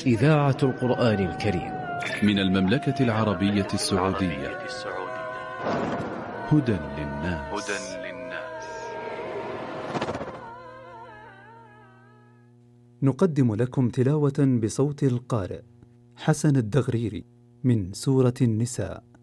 إذاعة القرآن الكريم من المملكة العربية السعودية. هدى للناس. نقدم لكم تلاوة بصوت القارئ حسن الدغريري من سورة النساء.